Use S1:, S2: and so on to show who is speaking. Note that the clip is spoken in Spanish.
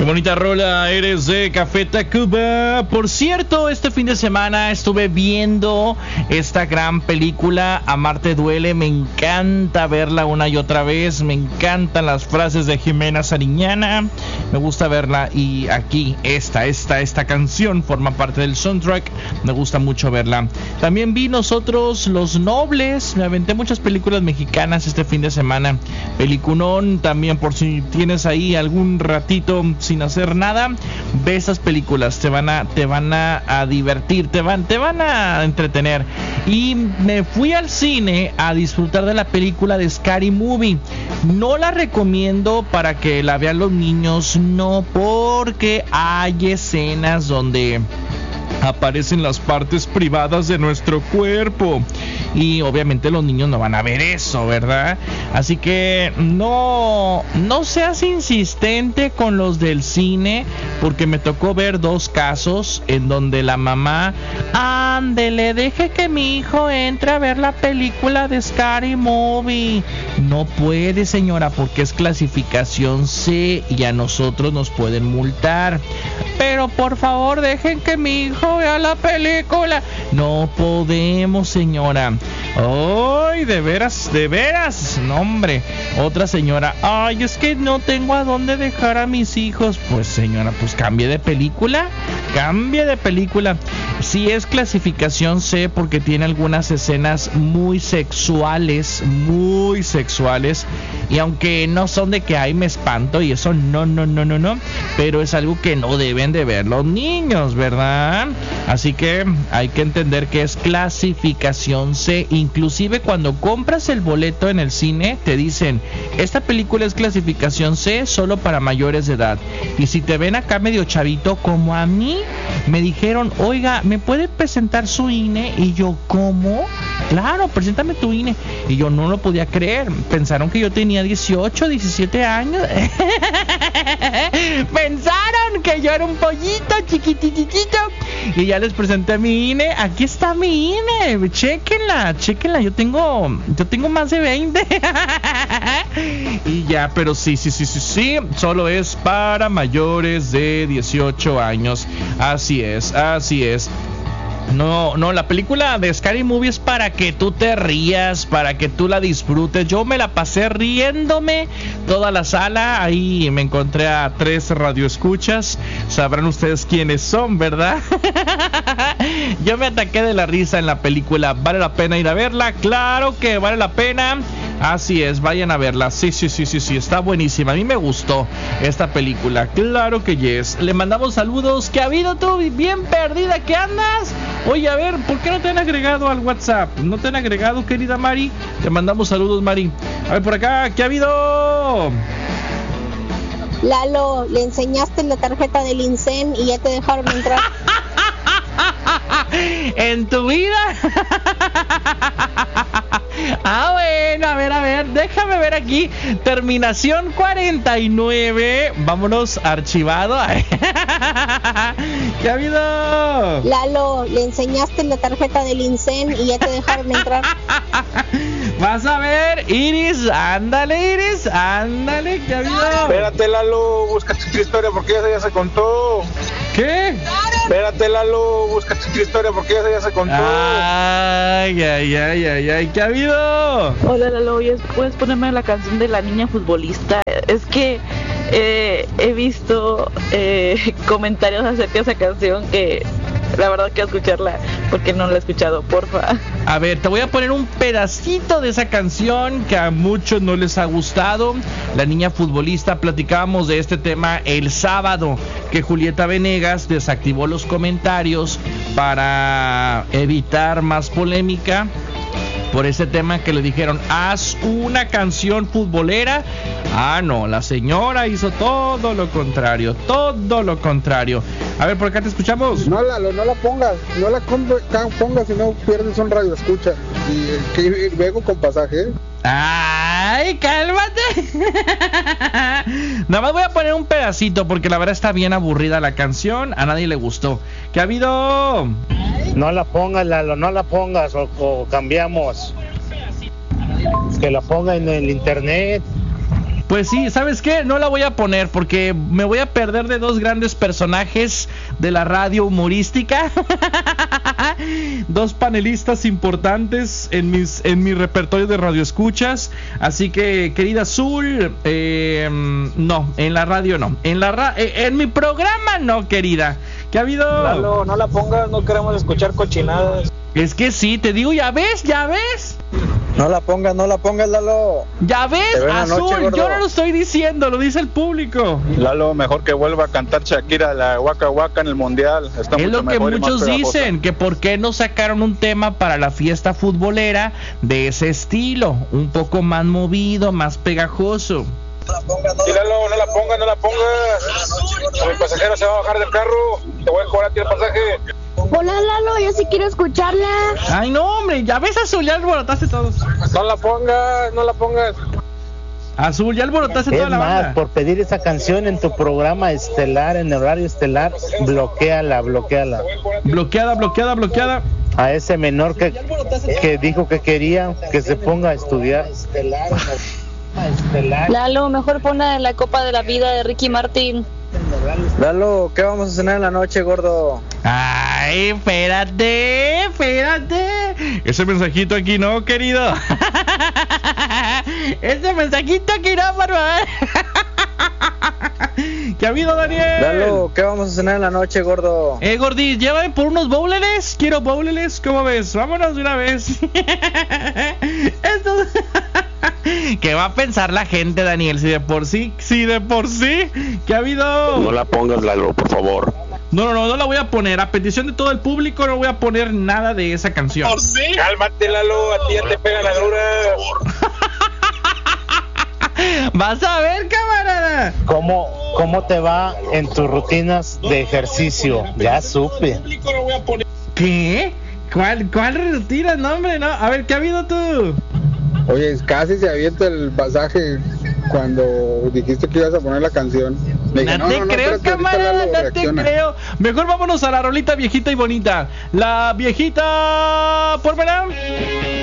S1: bonita rola eres de Café Tacuba. Por cierto, este fin de semana estuve viendo esta gran película, Amarte Duele. Me encanta verla una y otra vez. Me encantan las frases de Jimena Sariñana. Me gusta verla. Y aquí, esta canción forma parte del soundtrack. Me gusta mucho verla. También vi Nosotros los Nobles. Me aventé muchas películas mexicanas este fin de semana. Peliculón también, por si tienes ahí algún ratito sin hacer nada, ve esas películas, te van a divertir, te van a entretener. Y me fui al cine a disfrutar de la película de Scary Movie. No la recomiendo para que la vean los niños, no, porque hay escenas donde aparecen las partes privadas de nuestro cuerpo y obviamente los niños no van a ver eso, ¿verdad? Así que no seas insistente con los del cine, porque me tocó ver dos casos en donde la mamá, ándele, deje que mi hijo entre a ver la película de Scary Movie. No puede, señora, porque es clasificación C y a nosotros nos pueden multar. Pero por favor, dejen que mi hijo vea la película. No podemos, señora. Ay, de veras, no, hombre. Otra señora, ay, es que no tengo a dónde dejar a mis hijos. Pues señora, pues cambie de película. Sí es clasificación C porque tiene algunas escenas muy sexuales. Y aunque no son de que ay me espanto y eso, no. Pero es algo que no deben de ver los niños, ¿verdad? Así que hay que entender que es clasificación C. Inclusive cuando compras el boleto en el cine te dicen, esta película es clasificación C solo para mayores de edad. Y si te ven acá medio chavito como a mí, me dijeron, oiga, ¿me puede presentar su INE? Y yo, ¿cómo? Claro, preséntame tu INE. Y yo no lo podía creer. Pensaron que yo tenía 18, 17 años. Pensaron que yo era un pollito chiquititito. Y ya les presenté mi INE. Aquí está mi INE. Chéquenla. Yo tengo más de 20. Y ya, pero sí. Solo es para mayores de 18 años. Así es. No, la película de Scary Movie es para que tú te rías, para que tú la disfrutes. Yo me la pasé riéndome toda la sala. Ahí me encontré a 3 radioescuchas. Sabrán ustedes quiénes son, ¿verdad? Yo me ataqué de la risa en la película. ¿Vale la pena ir a verla? Claro que vale la pena. Así es, vayan a verla. Sí, está buenísima. A mí me gustó esta película. Claro que yes. Le mandamos saludos. ¿Qué ha habido tú? Bien perdida que andas. Oye, a ver, ¿por qué no te han agregado al WhatsApp? ¿No te han agregado, querida Mari? Te mandamos saludos, Mari. A ver, por acá, ¿qué ha habido?
S2: Lalo, le enseñaste la tarjeta del INSEN y ya te dejaron entrar.
S1: ¿En tu vida? Bueno, a ver, déjame ver aquí. Terminación 49. Vámonos, archivado. ¿Qué ha habido?
S2: Lalo, le enseñaste la tarjeta del INSEN y ya te dejaron entrar.
S1: Vas a ver, Iris, ándale, ¿qué ha habido?
S3: Espérate, Lalo, busca tu historia porque ya se contó.
S1: ¿Qué?
S3: Espérate, Lalo, busca tu historia porque ya se contó.
S1: Ay, ¿qué ha habido?
S4: Hola, Lalo, ¿puedes ponerme la canción de la niña futbolista? Es que he visto comentarios acerca de esa canción que la verdad quiero escucharla porque no la he escuchado, porfa.
S1: A ver, te voy a poner un pedacito de esa canción que a muchos no les ha gustado. La niña futbolista, platicábamos de este tema el sábado, que Julieta Venegas desactivó los comentarios para evitar más polémica por ese tema que le dijeron, haz una canción futbolera. Ah, no, la señora hizo todo lo contrario. A ver, por acá te escuchamos.
S3: No, Lalo, no la pongas, si no pierdes un radio escucha. Y luego con pasaje.
S1: ¡Ay, cálmate! Nada más voy a poner un pedacito porque la verdad está bien aburrida la canción. A nadie le gustó. ¿Qué ha habido?
S5: No la pongas, Lalo, no la pongas o cambiamos. Que la ponga en el internet.
S1: Pues sí, ¿sabes qué? No la voy a poner porque me voy a perder de dos grandes personajes de la radio humorística. Dos panelistas importantes en mi repertorio de radioescuchas. Así que, querida Azul, no, en la radio no. En mi programa no, querida. ¿Qué ha habido?
S6: Lalo, no la pongas, no queremos escuchar cochinadas.
S1: Es que sí, te digo, ya ves.
S6: No la pongas, Lalo.
S1: Ya ves, Azul, yo no lo estoy diciendo, lo dice el público.
S3: Lalo, mejor que vuelva a cantar Shakira la Waka Waka en el Mundial. Está
S1: es
S3: mucho
S1: lo que
S3: mejor y más
S1: muchos
S3: pegajosa.
S1: dicen, que por qué no sacaron un tema para la fiesta futbolera de ese estilo, un poco más movido, más pegajoso.
S3: Sí, Lalo, no la pongas. Mi pasajero se va a bajar del carro. Te voy a cobrar a ti el pasaje.
S2: Hola Lalo, yo sí quiero escucharla.
S1: Ay, no, hombre, ya ves, Azul, ya alborotaste todos.
S3: No la pongas.
S1: Azul, ya alborotaste toda
S5: Es
S1: la
S5: más,
S1: banda.
S5: por pedir esa canción en tu programa estelar, en horario estelar, bloquéala.
S1: Bloqueada.
S5: A ese menor que dijo que quería que se ponga a estudiar.
S4: Lalo, mejor pon la Copa de la Vida de Ricky Martin.
S6: Lalo, ¿qué vamos a cenar en la noche, gordo?
S1: Ay, espérate. Ese mensajito aquí no, querido. Ese mensajito aquí no, por favor. ¿Qué ha habido, Daniel?
S6: Lalo, ¿qué vamos a cenar en la noche, gordo?
S1: Gordis, llévame por unos bowleles. Quiero bowleles, ¿cómo ves? Vámonos de una vez. Esto... ¿Qué va a pensar la gente, Daniel? Si de por sí. ¿Qué ha habido?
S7: No la pongas, Lalo, por favor.
S1: No la voy a poner. A petición de todo el público no voy a poner nada de esa canción.
S7: ¿Por sí?
S3: Cálmate, Lalo, a ti ya te pega la dura.
S1: Vas a ver, camarada.
S5: ¿Cómo te va en tus rutinas de ejercicio? Ya supe.
S1: ¿Qué? ¿Cuál rutina? No, hombre, no. A ver, ¿qué ha habido tú?
S3: Oye, casi se avienta el pasaje cuando dijiste que ibas a poner la canción. Le dije,
S1: No te creo,
S3: espérate, ahorita
S1: camarada,
S3: Lalo
S1: no te
S3: reacciona.
S1: creo. Mejor vámonos a la rolita viejita y bonita. La viejita, por verán.